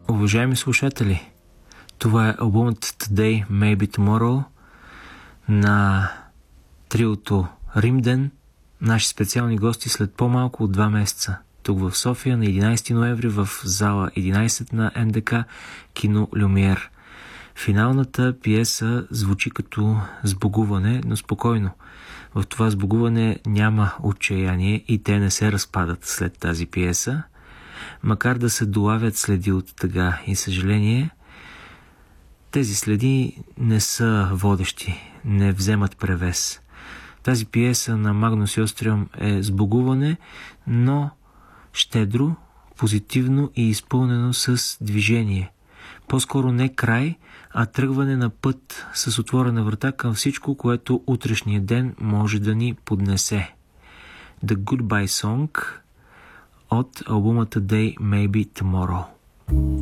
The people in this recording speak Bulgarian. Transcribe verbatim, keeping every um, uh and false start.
Уважаеми слушатели, това е албумът Today, Maybe Tomorrow на триото Римден, наши специални гости след по-малко от два месеца. Тук в София на единайсети ноември в зала единайсет на Ен Де Ка Кино Люмиер. Финалната пиеса звучи като сбогуване, но спокойно. В това сбогуване няма отчаяние и те не се разпадат след тази пиеса. Макар да се долавят следи от тъга и съжаление, тези следи не са водещи, не вземат превес. Тази пиеса на Магнус Йострем е сбогуване, но щедро, позитивно и изпълнено с движение. По-скоро не край, а тръгване на път с отворена врата към всичко, което утрешния ден може да ни поднесе. The Goodbye Song от албума Today, Maybe Tomorrow.